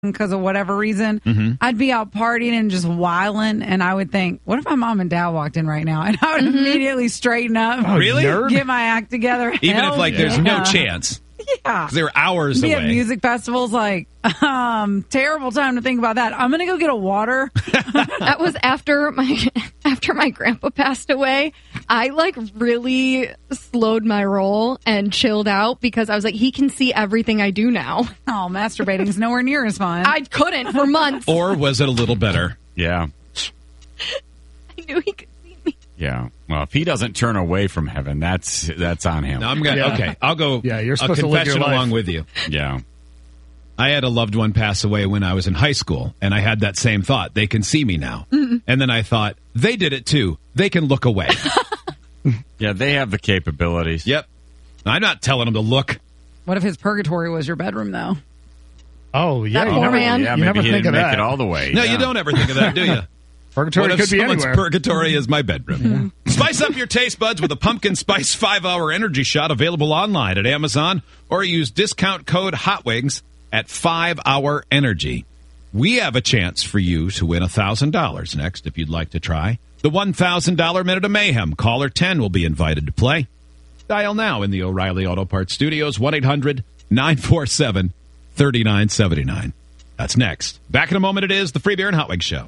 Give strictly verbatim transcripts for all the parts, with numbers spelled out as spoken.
because of whatever reason, Mm-hmm. I'd be out partying and just wilding, and I would think, what if my mom and dad walked in right now? And I would Mm-hmm. immediately straighten up. Oh, really? nerd. Get my act together. Even Hell if, like, there's yeah. no chance. Yeah. 'Cause they were hours Be at away. music festivals, like, um, terrible time to think about that. I'm going to go get a water. That was after my after my grandpa passed away. I like really slowed my roll and chilled out because I was like, he can see everything I do now. Oh, masturbating's nowhere near as fun. I couldn't for months. Or was it a little better? Yeah. I knew he could see me. Yeah. Well, if he doesn't turn away from heaven, that's that's on him. No, I'm gonna. Yeah. Okay, I'll go. Yeah, you're a supposed to live your confession life. along with you. Yeah. I had a loved one pass away when I was in high school, and I had that same thought. They can see me now. Mm-hmm. And then I thought, they did it too. They can look away. Yeah, they have the capabilities. Yep. I'm not telling them to look. What if his purgatory was your bedroom, though? Oh, yeah. That You poor never, man. Yeah, you maybe never he think didn't of make that. it all the way. No, yeah. you don't ever think of that, do you? Purgatory What if could be someone's anywhere. purgatory is my bedroom? Spice up your taste buds with a pumpkin spice five-hour energy shot available online at Amazon, or use discount code HOTWINGS at five hour energy. We have a chance for you to win one thousand dollars next if you'd like to try. The one thousand dollars Minute of Mayhem. Caller ten will be invited to play. Dial now in the O'Reilly Auto Parts Studios, one eight hundred nine four seven three nine seven nine. That's next. Back in a moment, it is the Free Beer and Hot Wings Show.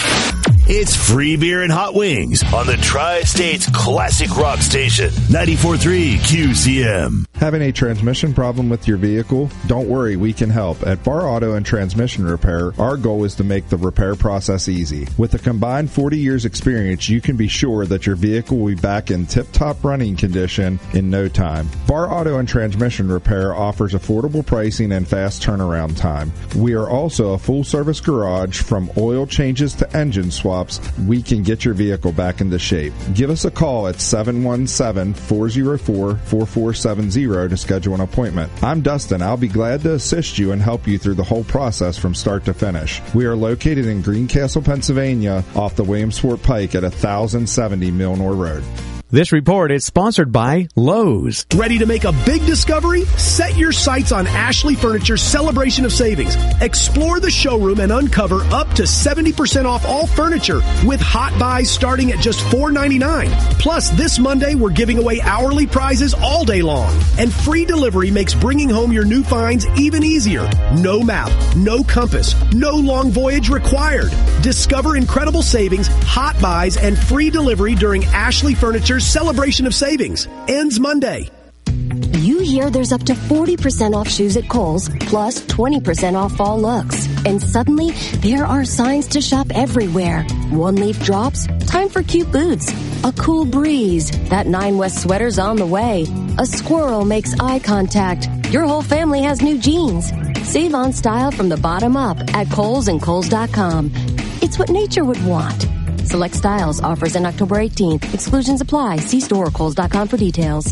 It's Free Beer and Hot Wings on the Tri-State's classic rock station, ninety-four point three Q C M. Having a transmission problem with your vehicle? Don't worry, we can help. At Bar Auto and Transmission Repair, our goal is to make the repair process easy. With a combined forty years experience, you can be sure that your vehicle will be back in tip-top running condition in no time. Bar Auto and Transmission Repair offers affordable pricing and fast turnaround time. We are also a full-service garage. From oil changes to engine swaps, we can get your vehicle back into shape. Give us a call at seven one seven, four zero four, four four seven zero to schedule an appointment. I'm Dustin. I'll be glad to assist you and help you through the whole process from start to finish. We are located in Greencastle, Pennsylvania, off the Williamsport Pike at one thousand seventy Milnor Road. This report is sponsored by Lowe's. Ready to make a big discovery? Set your sights on Ashley Furniture's Celebration of Savings. Explore the showroom and uncover up to seventy percent off all furniture with hot buys starting at just four ninety-nine. Plus, this Monday, we're giving away hourly prizes all day long. And free delivery makes bringing home your new finds even easier. No map, no compass, no long voyage required. Discover incredible savings, hot buys, and free delivery during Ashley Furniture's Celebration of Savings. Ends Monday. You hear there's up to forty percent off shoes at Kohl's, plus twenty percent off fall looks. And suddenly, there are signs to shop everywhere. One leaf drops, time for cute boots. A cool breeze, that Nine West sweater's on the way. A squirrel makes eye contact. Your whole family has new jeans. Save on style from the bottom up at Kohl's and Kohl's dot com. It's what nature would want. Select styles, offers in October eighteenth. Exclusions apply. See store or Kohl's dot com for details.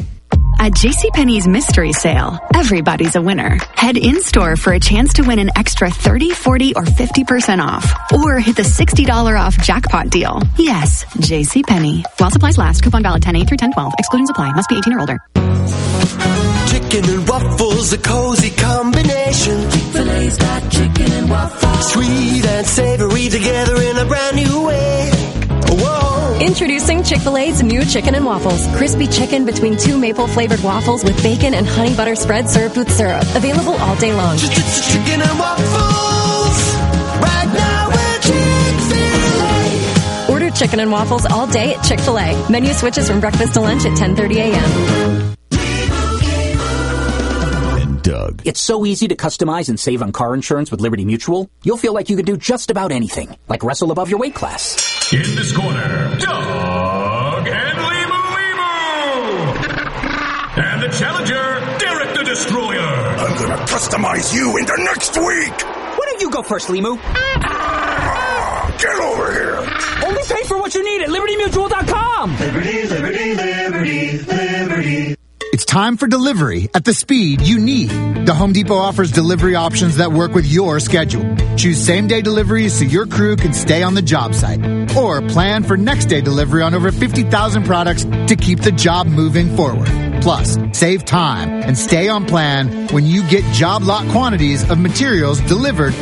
At JCPenney's Mystery Sale, everybody's a winner. Head in-store for a chance to win an extra thirty, forty, or fifty percent off. Or hit the sixty dollars off jackpot deal. Yes, JCPenney. While supplies last. Coupon valid ten eight through ten twelve. Exclusions apply. Must be eighteen or older. Chicken and waffles, a cozy combination. Chick-fil-A's got chicken and waffles. Sweet and savory together in a brand new way. Whoa. Introducing Chick-fil-A's new chicken and waffles. Crispy chicken between two maple-flavored waffles with bacon and honey butter spread served with syrup. Available all day long. Chicken and waffles. Right now at Chick-fil-A. Order chicken and waffles all day at Chick-fil-A. Menu switches from breakfast to lunch at ten thirty a.m. Doug. It's so easy to customize and save on car insurance with Liberty Mutual. You'll feel like you can do just about anything, like wrestle above your weight class. In this corner, Doug and Limu Limu! And the challenger, Derek the Destroyer. I'm gonna customize you into next week! Why don't you go first, Limu? Get over here! Only pay for what you need at Liberty Mutual dot com! Liberty, Liberty, Liberty, Liberty. It's time for delivery at the speed you need. The Home Depot offers delivery options that work with your schedule. Choose same-day deliveries so your crew can stay on the job site. Or plan for next-day delivery on over fifty thousand products to keep the job moving forward. Plus, save time and stay on plan when you get job lot quantities of materials delivered